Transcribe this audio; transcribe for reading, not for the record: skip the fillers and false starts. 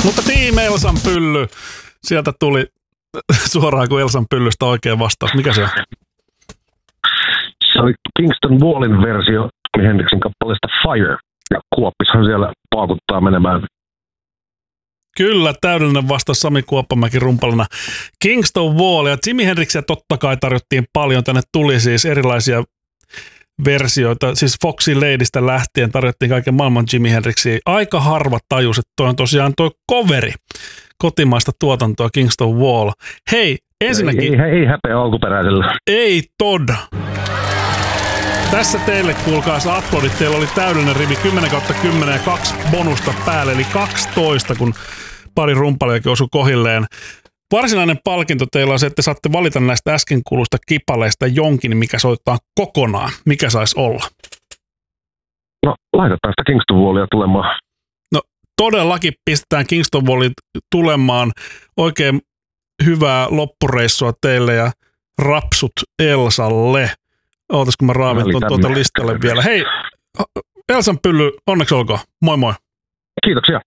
Mutta Team Elsan pylly. Sieltä tuli suoraan kuin Elsan pyllystä oikein vastaus. Mikä se on? Se oli Kingston Wallin versio Jimi Hendrixin kappaleesta Fire. Ja Kuoppishan siellä paukuttaa menemään. Kyllä, täydellinen vastaus Sami Kuoppamäki rumpalina. Kingston Wall ja Jimi Hendrixia totta kai tarjottiin paljon. Tänne tuli siis erilaisia versioita, siis Foxy Ladystä lähtien tarjottiin kaiken maailman Jimi Hendrixia. Aika harva tajus, että toi on tosiaan toi coveri kotimaista tuotantoa Kingston Wall. Hei, ensinnäkin... Ei häpeä alkuperäisellä. Ei tod. Tässä teille kuulkaas aplodit. Teillä oli täydellinen rivi 10/10 ja 2 bonusta päälle, eli 12, kun pari rumpaliakin osui kohilleen. Varsinainen palkinto teillä on se, että saatte valita näistä äsken kuulusta kipaleista jonkin, mikä soitetaan kokonaan. Mikä saisi olla? No, laitetaan sitä Kingston Wallia tulemaan. No, todellakin pistetään Kingston Wallia tulemaan. Oikein hyvää loppureissua teille ja rapsut Elsalle. Ootas, kun mä raavin tuota listalle vielä. Hei, Elsan pylly, onneksi olkoon. Moi moi. Kiitoksia.